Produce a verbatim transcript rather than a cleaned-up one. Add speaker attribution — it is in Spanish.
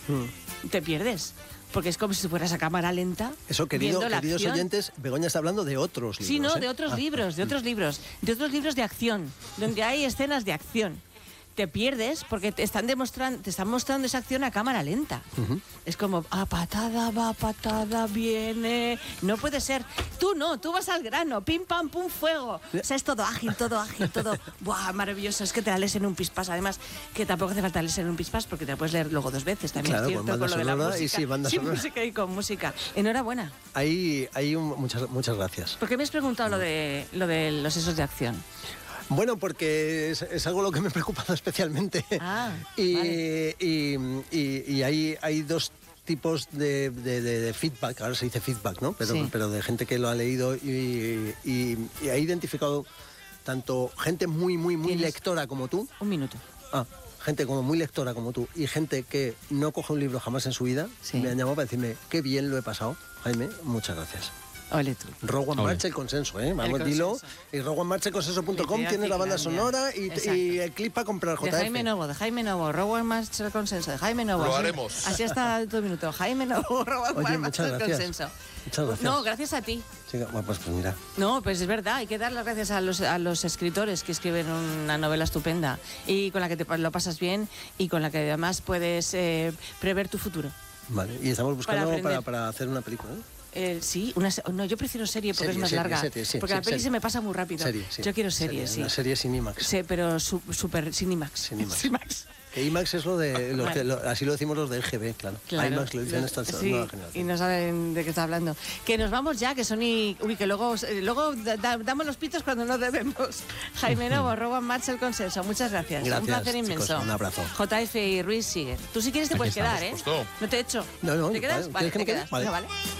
Speaker 1: Mm. Te pierdes. Porque es como si fueras a cámara lenta.
Speaker 2: Eso, querido,
Speaker 1: viendo la
Speaker 2: queridos
Speaker 1: acción.
Speaker 2: oyentes, Begoña está hablando de otros libros.
Speaker 1: Sí, no,
Speaker 2: ¿eh?
Speaker 1: de otros
Speaker 2: ah.
Speaker 1: libros, de otros libros, de otros libros de acción, donde hay escenas de acción. Te pierdes porque te están demostrando, te están mostrando esa acción a cámara lenta. Uh-huh. Es como, a patada va, patada viene. No puede ser. Tú no, tú vas al grano, pim, pam, pum, fuego. O sea, es todo ágil, todo ágil, todo... ¡Buah, maravilloso! Es que te la lees en un pispás. Además, que tampoco hace falta leer en un pispás porque te la puedes leer luego dos veces. También
Speaker 2: claro,
Speaker 1: es cierto,
Speaker 2: con,
Speaker 1: con lo de la música.
Speaker 2: Y sí, banda
Speaker 1: Sin
Speaker 2: sonora.
Speaker 1: música y con música. Enhorabuena.
Speaker 2: Ahí, ahí un, muchas, muchas gracias.
Speaker 1: ¿Por qué me has preguntado lo de, lo de los esos de acción?
Speaker 2: Bueno, porque es, es algo lo que me ha preocupado especialmente.
Speaker 1: Ah,
Speaker 2: y,
Speaker 1: vale.
Speaker 2: y, y, y hay, hay dos tipos de, de, de, de feedback, ahora se dice feedback, ¿no? Pero,
Speaker 1: sí.
Speaker 2: pero de gente que lo ha leído y, y, y ha identificado tanto gente muy, muy, muy lectora como tú.
Speaker 1: Un minuto.
Speaker 2: Ah, gente como muy lectora como tú y gente que no coge un libro jamás en su vida. Sí. Me han llamado para decirme qué bien lo he pasado. Jaime, muchas gracias.
Speaker 1: Ole tú.
Speaker 2: Rowan March, el consenso, ¿eh? Vamos, dilo. Y rowan march el consenso punto com tiene la banda sonora y, y el clip para comprar J F.
Speaker 1: De Jaime Novo, de Jaime Novo, Rowan March el consenso, de Jaime Novo.
Speaker 3: Lo
Speaker 1: así,
Speaker 3: haremos.
Speaker 1: Así hasta todo minuto. Jaime Novo, Rowan
Speaker 2: Oye,
Speaker 1: March el consenso.
Speaker 2: Muchas gracias.
Speaker 1: No, gracias a ti.
Speaker 2: Sí, bueno, pues, pues mira.
Speaker 1: No, pues es verdad, hay que dar las gracias a los, a los escritores que escriben una novela estupenda y con la que te lo pasas bien y con la que además puedes eh, prever tu futuro.
Speaker 2: Vale, y estamos buscando para, para, para hacer una película, ¿no?
Speaker 1: Eh, sí, una, no, yo prefiero serie porque serie, es más
Speaker 2: serie,
Speaker 1: larga.
Speaker 2: Serie, sí,
Speaker 1: porque
Speaker 2: sí,
Speaker 1: la peli
Speaker 2: serie.
Speaker 1: se me pasa muy rápido.
Speaker 2: Serie, sí.
Speaker 1: Yo quiero serie,
Speaker 2: serie
Speaker 1: sí.
Speaker 2: Una serie sin IMAX.
Speaker 1: Sí, pero su, super sin IMAX.
Speaker 2: Sin IMAX.
Speaker 1: Sin IMAX.
Speaker 2: Que IMAX es lo de... Lo que, lo, así lo decimos los de L G B, claro.
Speaker 1: claro.
Speaker 2: IMAX lo dicen esta
Speaker 1: sí,
Speaker 2: nueva generación.
Speaker 1: Y no saben de qué está hablando. Que nos vamos ya, que son y... Uy, que luego, luego da, damos los pitos cuando no debemos. Jaime Novo, Rowan March el consenso. Muchas gracias.
Speaker 2: Gracias,
Speaker 1: un placer
Speaker 2: chicos,
Speaker 1: inmenso.
Speaker 2: un abrazo.
Speaker 1: J F y Ruiz sigue. Tú si quieres te puedes quedar, ¿eh?
Speaker 3: Justo.
Speaker 1: No te he hecho.
Speaker 2: No, no,
Speaker 1: ¿Te quedas?
Speaker 2: Vale,
Speaker 1: Vale, te
Speaker 2: que me quede?
Speaker 1: quedas.
Speaker 2: Vale.
Speaker 1: Venga, vale.